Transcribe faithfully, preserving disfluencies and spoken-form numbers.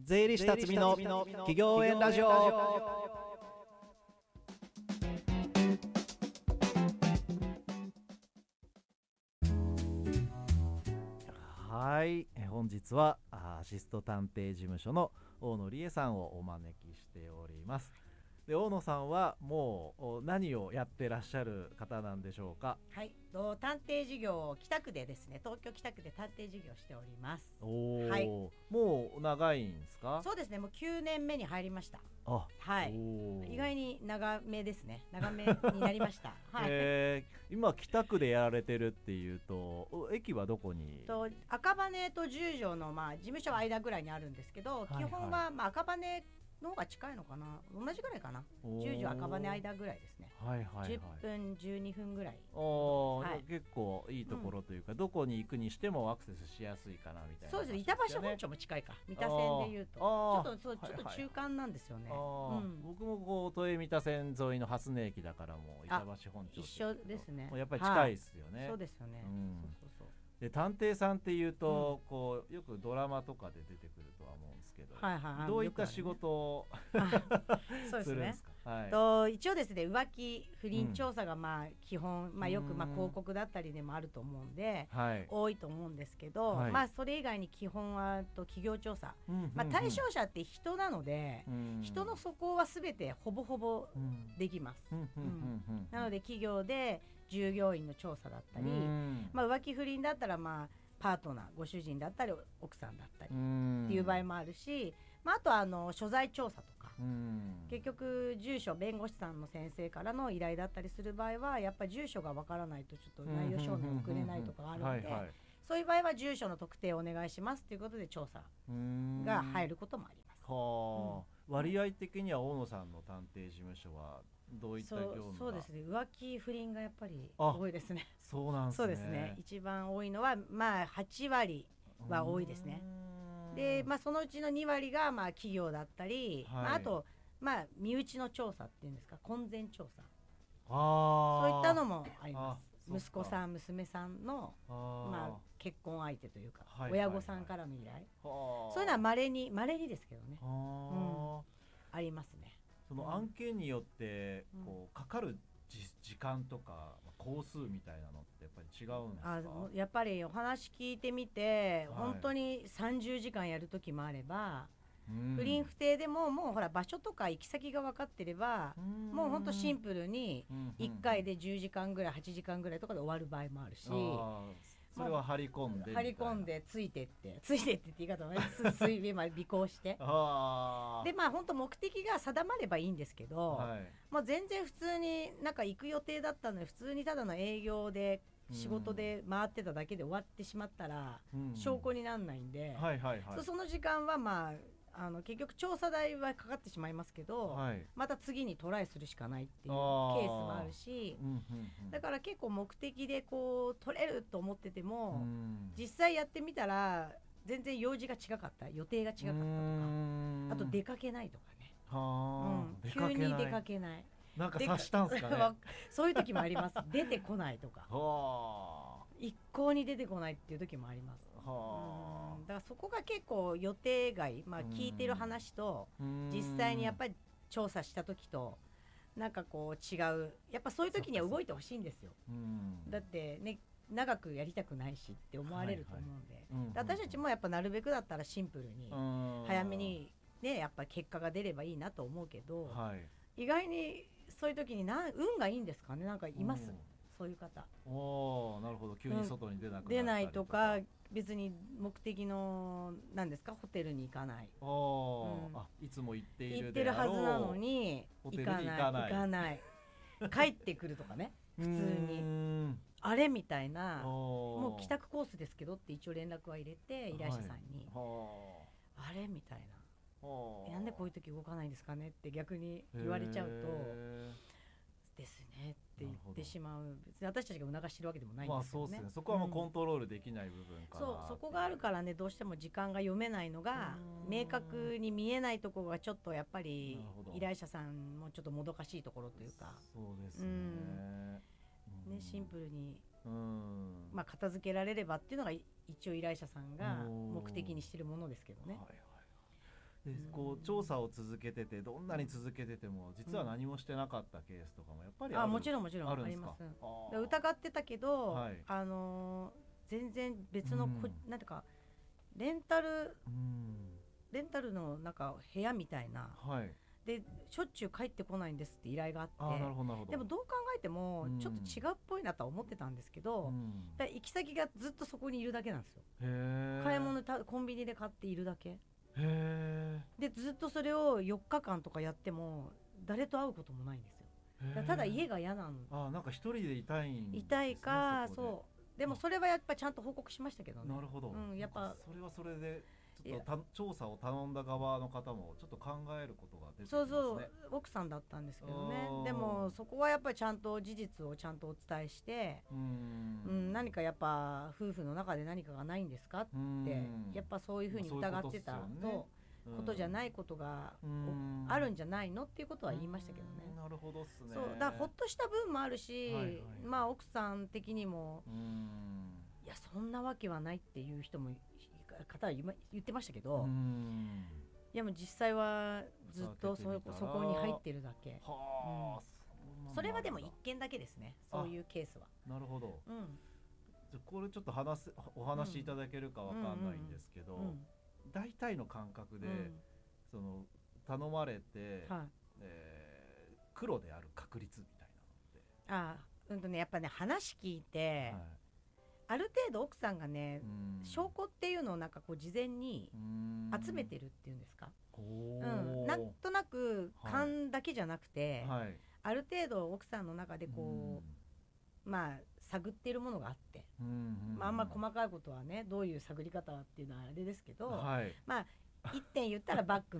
税理士辰巳の企業園ラジオ。はい、本日はアシスト探偵事務所の大野理恵さんをお招きしております。で、大野さんはもう何をやってらっしゃる方なんでしょうか？ はい、と探偵事業を北区でですね、東京北区で探偵事業をしております。 おー、 はい、 もう長いんですか？ そうですね、もうきゅうねんめに入りました。 あ、 はい、意外に長めですね。長めになりました。はい、 えー、今北区でやられてるっていうと、駅はどこに？ と赤羽と十条の、まあ、事務所は間ぐらいにあるんですけど、はいはい、基本は、まあ、赤羽の方が近いのかな、同じぐらいかな、十条赤羽間ぐらいですね。 はいはいはい、 じゅっぷんじゅうにふんぐらい。 お、はい、結構いいところというか、うん、どこに行くにしてもアクセスしやすいかなみたいな、ね、 そうですね。板橋本町も近いか、三田線でいうとちょっとそう、ちょっと中間なんですよね。はいはい、うん、 僕もこう都営三田線沿いの蓮根駅だから、もう板橋本町一緒ですね。 やっぱり近いですよね。 はい、そうですよね、うん、そうそうそう。 で、探偵さんっていうと、うん、こうよくドラマとかで出てくるとは思うんですけど、はいはいはい、どういった仕事を、ね、するんですか？はい、 と一応ですね、浮気不倫調査がまあ基本、うん、まあ、よくまあ広告だったりでもあると思うんで、はい、多いと思うんですけど、はい、まあ、それ以外に基本はと企業調査、うんうんうん、まあ、対象者って人なので、うん、人の素行は全てほぼほぼできます。なので企業で従業員の調査だったり、まあ、浮気不倫だったら、まあ、パートナー、ご主人だったり奥さんだったりっていう場合もあるし、まあ、あとはあの所在調査とか、結局住所、弁護士さんの先生からの依頼だったりする場合はやっぱり住所がわからないとちょっと内容証明送れないとかがあるので、そういう場合は住所の特定をお願いしますということで調査が入ることもあります。 はあ、うん、割合的には大野さんの探偵事務所はどういった業務が？ そう、そうですね、浮気不倫がやっぱり多いですね。 そうなんですね。 そうですね、一番多いのはまあはちわりは多いですね。で、まあ、そのうちのにわりがまあ企業だったり、はい、まあ、あとまあ身内の調査っていうんですか、婚前調査、あ、そういったのもあります。息子さん娘さんのまあ結婚相手というか、はいはいはい、親御さんからの依頼、そういうのはまれにまれにですけどね、うん、ありますね。 その案件によってこうかかる時間とか工数みたいなのってやっぱり違うんですか？ あ、やっぱりお話聞いてみて、はい、本当にさんじゅうじかんやる時もあれば、うん、不倫不定でももうほら場所とか行き先が分かってれば、うもう本当シンプルにいっかいでじゅうじかんぐらいはちじかんぐらいとかで終わる場合もあるし、 それは張り込んで張り込んでついてってついてってって言い方はね水尾まで尾行してあで、まあ本当目的が定まればいいんですけど、はい、もう全然普通になんか行く予定だったのに普通にただの営業で仕事で回ってただけで終わってしまったら、うん、証拠にならないんで、はいはいはい、その時間はまああの結局調査代はかかってしまいますけど、はい、また次にトライするしかないっていうケースもあるし、うんうんうん、だから結構目的でこう取れると思ってても、うん、実際やってみたら全然用事が違かった、予定が違かったとか、あと出かけないとかね、は、うん、急に出かけない、 なんか察したんすかねそういう時もあります出てこないとかは一向に出てこないっていう時もあります。は、うん、だからそこが結構予定外、まあ、聞いてる話と実際にやっぱり調査した時となんかこう違う、やっぱそういう時には動いてほしいんですよ。だってね、長くやりたくないしって思われると思うんで、はいはい、で私たちもやっぱなるべくだったらシンプルに早めにね、やっぱ結果が出ればいいなと思うけど、はい、意外にそういう時にな運がいいんですかね、なんかいます、そういう方。 おー、なるほど、急に外に出なくなったりとか、 出ないとか、別に目的の何ですかホテルに行かない、 あ、うん、あ、いつも行っているであろう行ってるはずなのに行かない行かない行かない帰ってくるとかね普通にあれみたいな、もう帰宅コースですけどって一応連絡は入れて依頼者さんに、はい、あれみたいな、なんでこういう時動かないんですかねって逆に言われちゃうとですねって言ってしまう。別に私たちが促してるわけでもないんですよね。まあそうですね、 そこはもうコントロールできない部分かな、 うん、そうそこがあるからね、どうしても時間が読めないのが明確に見えないところがちょっとやっぱり依頼者さんもちょっともどかしいところというか、 そうですね、 うん、ね、シンプルに、うん、まあ、片付けられればっていうのが一応依頼者さんが目的にしてるものですけどね。はいはい、 でこう調査を続けててどんなに続けてても実は何もしてなかったケースとかもやっぱりある、 あもちろんもちろんあります。で疑ってたけど、はい、あのー、全然別のこ、うん、なんていうかレンタル、うん、レンタルのなんか部屋みたいな、はい、でしょっちゅう帰ってこないんですって依頼があって、あなるほどなるほど。でもどう考えてもちょっと違うっぽいなとは思ってたんですけど、うん、だ行き先がずっとそこにいるだけなんですよ。へ買い物たコンビニで買っているだけへでずっとそれをよっかかんとかやっても誰と会うこともないんですよ。だただ家が嫌なんあなんか一人でいたいんですね。 いたいか そ, そうでもそれはやっぱちゃんと報告しましたけどね。 なるほど、 うん、やっぱそれはそれでちょっと調査を頼んだ側の方もちょっと考えることが出てきますね。そうそう奥さんだったんですけどね。でもそこはやっぱりちゃんと事実をちゃんとお伝えして、うん、うん、何かやっぱ夫婦の中で何かがないんですかってやっぱそういうふうに疑ってたとことじゃないことがあるんじゃないのっていうことは言いましたけどね。 なるほどっすね。 そうだからほっとした分もあるし、はいはい、まあ奥さん的にもいやそんなわけはないっていう人も方は言ってましたけど、いやもう実際はずっと そ, そこに入ってるだけ、は、うん、それはでも一件だけですね。そういうケースは。 なるほど、うん、じゃこれちょっと話すお話しいただけるかわかんないんですけど、うんうんうん、大体の感覚で、うん、その頼まれて、はいえー、黒である確率みたいなのってああ、うんとね、やっぱね話聞いて、はいある程度奥さんがね、うん、証拠っていうのをなんかこう事前に集めてるっていうんですか、うん、なんとなく勘だけじゃなくて、はい、ある程度奥さんの中でこう、まあ探っているものがあって、まあ、あんまり細かいことはねどういう探り方っていうのはあれですけど、はい、まあいってん言ったらバッグ